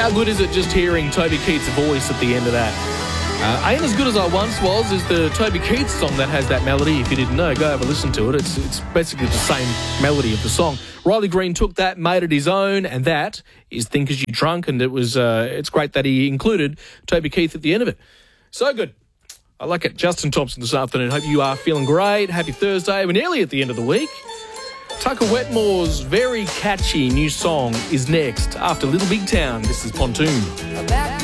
How good is it just hearing Toby Keith's voice at the end of that? Ain't As Good As I Once Was is the Toby Keith song that has that melody. If you didn't know, go have a listen to it. It's basically the same melody of the song. Riley Green took that, made it his own, and that is Think As You Drunk, and it's great that he included Toby Keith at the end of it. So good. I like it. Justin Thompson this afternoon. Hope you are feeling great. Happy Thursday. We're nearly at the end of the week. Tucker Wetmore's very catchy new song is next after Little Big Town. This is Pontoon.